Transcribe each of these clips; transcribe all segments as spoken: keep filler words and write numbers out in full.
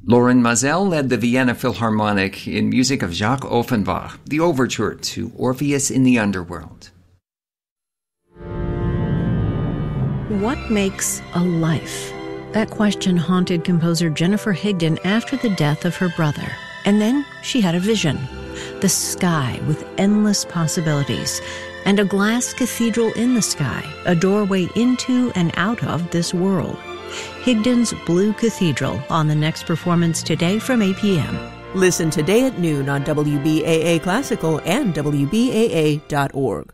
Loren Maazel led the Vienna Philharmonic in music of Jacques Offenbach, the overture to Orpheus in the Underworld. What makes a life? That question haunted composer Jennifer Higdon after the death of her brother. And then she had a vision. The sky with endless possibilities, and a glass cathedral in the sky, a doorway into and out of this world. Higdon's Blue Cathedral on the next performance today from eight p.m. Listen today at noon on W B A A Classical and W B A A dot org.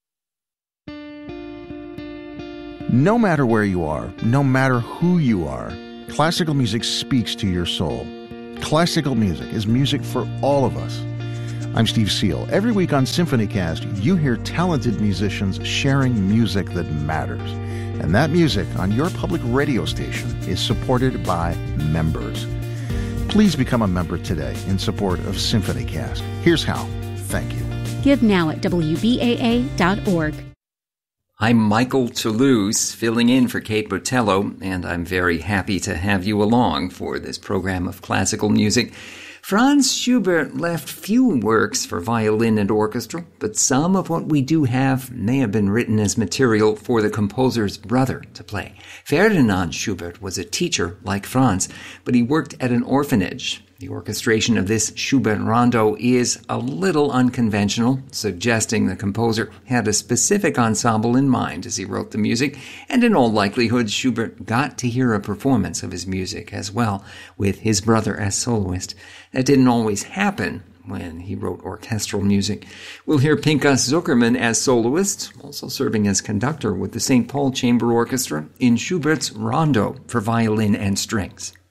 No matter where you are, no matter who you are, classical music speaks to your soul. Classical music is music for all of us. I'm Steve Seal. Every week on SymphonyCast, you hear talented musicians sharing music that matters. And that music on your public radio station is supported by members. Please become a member today in support of SymphonyCast. Here's how. Thank you. Give now at W B A A dot org. I'm Michael Toulouse, filling in for Kate Botello, and I'm very happy to have you along for this program of classical music. Franz Schubert left few works for violin and orchestra, but some of what we do have may have been written as material for the composer's brother to play. Ferdinand Schubert was a teacher like Franz, but he worked at an orphanage. The orchestration of this Schubert rondo is a little unconventional, suggesting the composer had a specific ensemble in mind as he wrote the music, and in all likelihood Schubert got to hear a performance of his music as well, with his brother as soloist. That didn't always happen when he wrote orchestral music. We'll hear Pinchas Zuckerman as soloist, also serving as conductor with the Saint Paul Chamber Orchestra in Schubert's Rondo for violin and strings.